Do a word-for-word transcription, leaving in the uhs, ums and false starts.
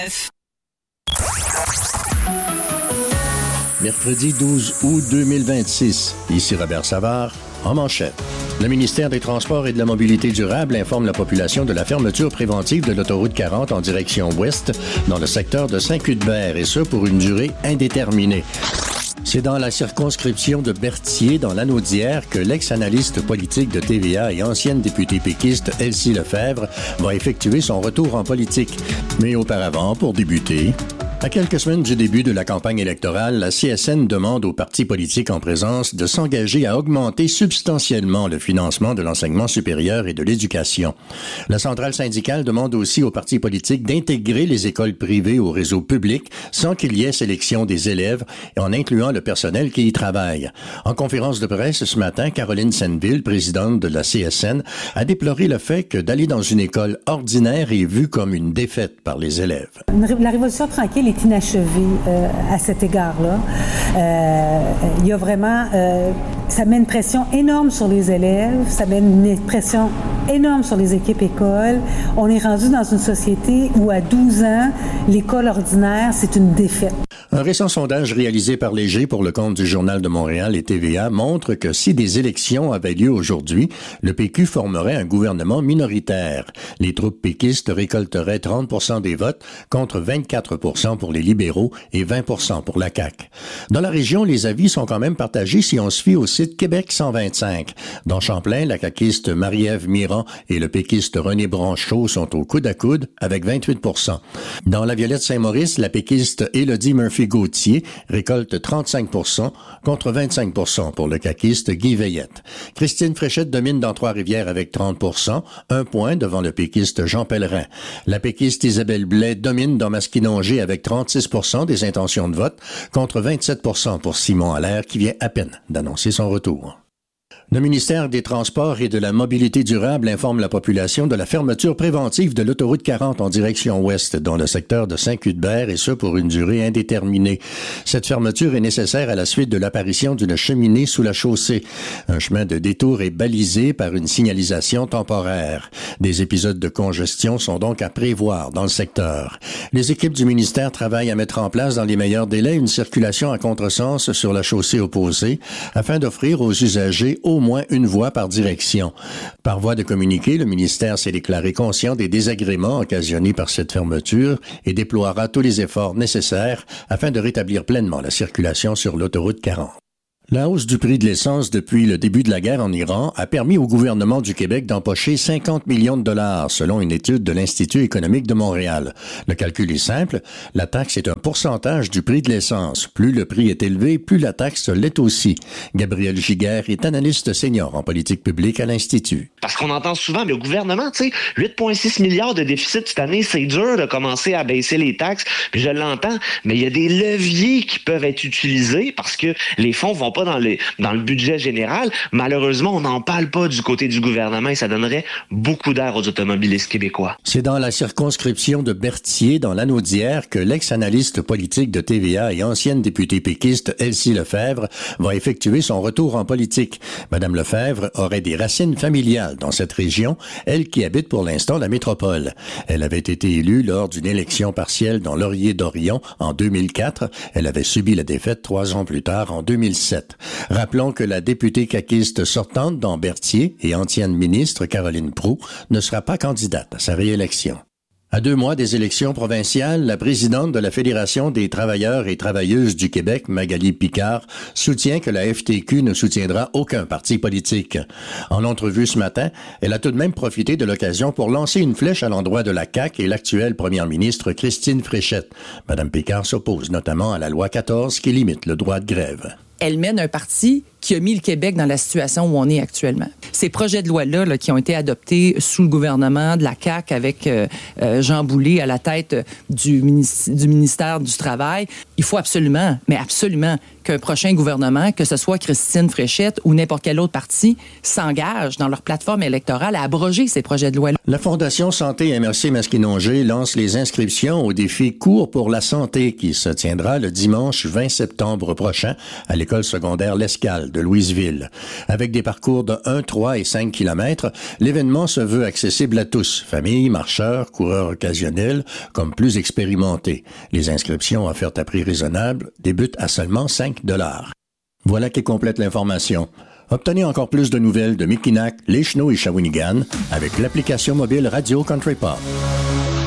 neuf. Mercredi douze août deux mille vingt-six. Ici Robert Savard, en manchette. Le ministère des Transports et de la Mobilité durable informe la population de la fermeture préventive de l'autoroute quarante en direction ouest dans le secteur de Saint-Cuthbert, et ce pour une durée indéterminée. C'est dans la circonscription de Berthier, dans l'Anaudière, que l'ex-analyste politique de T V A et ancienne députée péquiste Elsie Lefebvre va effectuer son retour en politique. Mais auparavant, pour débuter... À quelques semaines du début de la campagne électorale, la C S N demande aux partis politiques en présence de s'engager à augmenter substantiellement le financement de l'enseignement supérieur et de l'éducation. La centrale syndicale demande aussi aux partis politiques d'intégrer les écoles privées au réseau public sans qu'il y ait sélection des élèves et en incluant le personnel qui y travaille. En conférence de presse ce matin, Caroline Senneville, présidente de la C S N, a déploré le fait que d'aller dans une école ordinaire est vu comme une défaite par les élèves. La révolution tranquille est inachevée euh, à cet égard-là. Euh, il y a vraiment... Euh, ça met une pression énorme sur les élèves, ça met une pression énorme sur les équipes écoles. On est rendu dans une société où, à douze ans, l'école ordinaire, c'est une défaite. Un récent sondage réalisé par Léger pour le compte du Journal de Montréal et T V A montre que si des élections avaient lieu aujourd'hui, le P Q formerait un gouvernement minoritaire. Les troupes péquistes récolteraient trente pour cent des votes contre vingt-quatre pour cent pour les libéraux et vingt pour cent pour la C A Q. Dans la région, les avis sont quand même partagés si on se fie au site Québec cent vingt-cinq. Dans Champlain, la caquiste Marie-Ève Mirand et le péquiste René Branchot sont au coude à coude avec vingt-huit pour cent. Dans la Violette-Saint-Maurice, la péquiste Élodie Murphy-Gauthier récolte trente-cinq pour cent contre vingt-cinq pour cent pour le caquiste Guy Veillette. Christine Fréchette domine dans Trois-Rivières avec trente pour cent, un point devant le péquiste Jean Pellerin. La péquiste Isabelle Blais domine dans Masquinongé avec trente-six pour cent des intentions de vote contre vingt-sept pour cent pour Simon Allaire qui vient à peine d'annoncer son retour. Le ministère des Transports et de la Mobilité durable informe la population de la fermeture préventive de l'autoroute quarante en direction ouest dans le secteur de Saint-Cuthbert, et ce pour une durée indéterminée. Cette fermeture est nécessaire à la suite de l'apparition d'une cheminée sous la chaussée. Un chemin de détour est balisé par une signalisation temporaire. Des épisodes de congestion sont donc à prévoir dans le secteur. Les équipes du ministère travaillent à mettre en place dans les meilleurs délais une circulation à contresens sur la chaussée opposée afin d'offrir aux usagers au moins une voie par direction. Par voie de communiqué, le ministère s'est déclaré conscient des désagréments occasionnés par cette fermeture et déploiera tous les efforts nécessaires afin de rétablir pleinement la circulation sur l'autoroute quarante. La hausse du prix de l'essence depuis le début de la guerre en Iran a permis au gouvernement du Québec d'empocher cinquante millions de dollars, selon une étude de l'Institut économique de Montréal. Le calcul est simple, la taxe est un pourcentage du prix de l'essence. Plus le prix est élevé, plus la taxe l'est aussi. Gabriel Giguère est analyste senior en politique publique à l'Institut. Parce qu'on entend souvent, mais le gouvernement, tu sais, huit virgule six milliards de déficit cette année, c'est dur de commencer à baisser les taxes, puis je l'entends, mais il y a des leviers qui peuvent être utilisés parce que les fonds vont pas dans, les, dans le budget général. Malheureusement, on n'en parle pas du côté du gouvernement et ça donnerait beaucoup d'air aux automobilistes québécois. C'est dans la circonscription de Berthier, dans l'Anaudière, que l'ex-analyste politique de T V A et ancienne députée péquiste Elsie Lefebvre va effectuer son retour en politique. Madame Lefebvre aurait des racines familiales dans cette région, elle qui habite pour l'instant la métropole. Elle avait été élue lors d'une élection partielle dans Laurier-Dorion en deux mille quatre. Elle avait subi la défaite trois ans plus tard, en deux mille sept. Rappelons que la députée caquiste sortante dans Berthier et ancienne ministre Caroline Proulx ne sera pas candidate à sa réélection. À deux mois des élections provinciales, la présidente de la Fédération des travailleurs et travailleuses du Québec, Magali Picard, soutient que la F T Q ne soutiendra aucun parti politique. En entrevue ce matin, elle a tout de même profité de l'occasion pour lancer une flèche à l'endroit de la C A Q et l'actuelle première ministre Christine Fréchette. Madame Picard s'oppose notamment à la loi quatorze qui limite le droit de grève. Elle mène un parti qui a mis le Québec dans la situation où on est actuellement. Ces projets de loi-là là, qui ont été adoptés sous le gouvernement de la C A Q avec euh, euh, Jean Boulet à la tête du, ministère, du ministère du Travail, il faut absolument, mais absolument, qu'un prochain gouvernement, que ce soit Christine Fréchette ou n'importe quel autre parti, s'engage dans leur plateforme électorale à abroger ces projets de loi-là. La Fondation Santé M R C Masquinongé lance les inscriptions au défi Cours pour la santé qui se tiendra le dimanche vingt septembre prochain à l'école secondaire L'Escale de de Louisville. Avec des parcours de un, trois et cinq kilomètres, l'événement se veut accessible à tous, familles, marcheurs, coureurs occasionnels, comme plus expérimentés. Les inscriptions offertes à prix raisonnable débutent à seulement cinq dollars. Voilà qui complète l'information. Obtenez encore plus de nouvelles de Mikinak, Les Chenaux et Shawinigan avec l'application mobile Radio Country Pop.